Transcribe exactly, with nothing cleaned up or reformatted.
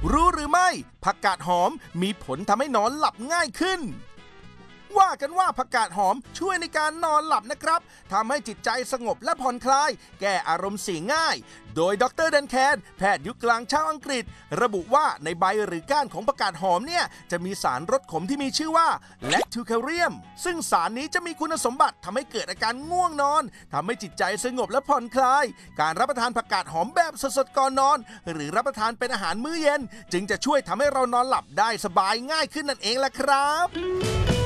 รู้หรือไม่ผักกาดหอมมีผลทำให้นอนหลับง่ายขึ้นว่ากันว่าผักกาดหอมช่วยในการนอนหลับนะครับทำให้จิตใจสงบและผ่อนคลายแก้อารมณ์เสียง่ายโดยดรดันแคนแพทย์ยุคกลางชาวอังกฤษระบุว่าในใบหรือก้านของผักกาดหอมเนี่ยจะมีสารรสขมที่มีชื่อว่าแลคทูแคเรียมซึ่งสารนี้จะมีคุณสมบัติทำให้เกิดอาการง่วงนอนทำให้จิตใจสงบและผ่อนคลายการรับประทานผักกาดหอมแบบสดๆก่อนนอนหรือรับประทานเป็นอาหารมื้อเย็นจึงจะช่วยทำให้เรานอนหลับได้สบายง่ายขึ้นนั่นเองล่ะครับ